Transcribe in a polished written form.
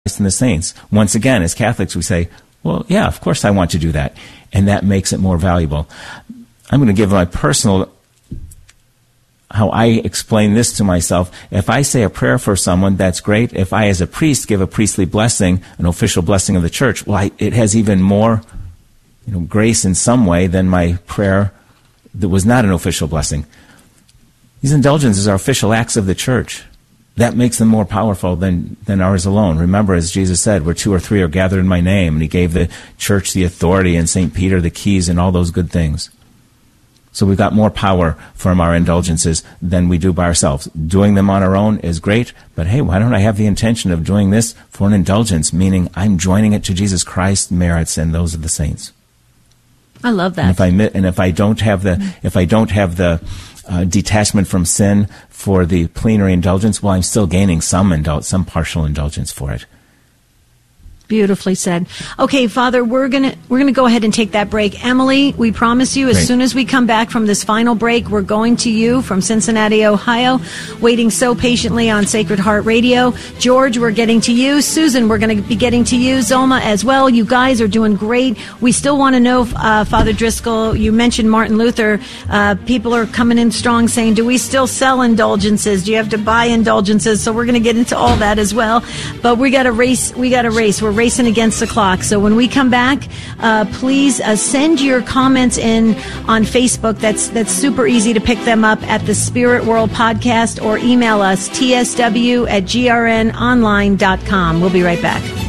and the saints. Once again, as Catholics, we say, well, yeah, of course I want to do that. And that makes it more valuable. I'm going to give my personal, how I explain this to myself. If I say a prayer for someone, that's great. If I, as a priest, give a priestly blessing, an official blessing of the church, well, it has even more grace in some way than my prayer that was not an official blessing. These indulgences are official acts of the church. That makes them more powerful than ours alone. Remember, as Jesus said, where 2 or 3 are gathered in my name, and he gave the church the authority and St. Peter the keys and all those good things. So we've got more power from our indulgences than we do by ourselves. Doing them on our own is great, but hey, why don't I have the intention of doing this for an indulgence, meaning I'm joining it to Jesus Christ's merits and those of the saints. I love that. And if I don't have the detachment from sin for the plenary indulgence, well, I'm still gaining some partial indulgence for it. Beautifully said. Okay, Father, we're gonna go ahead and take that break. Emily, we promise you, as soon as we come back from this final break, we're going to you from Cincinnati, Ohio, waiting so patiently on Sacred Heart Radio. George, we're getting to you. Susan, we're going to be getting to you. Zoma as well. You guys are doing great. We still want to know, Father Driscoll, you mentioned Martin Luther. People are coming in strong saying, do we still sell indulgences? Do you have to buy indulgences? So we're going to get into all that as well. But we got to race. We're racing against the clock. So when we come back, please send your comments in on Facebook. That's super easy to pick them up at the Spirit World Podcast, or email us tsw@grnonline.com. We'll be right back.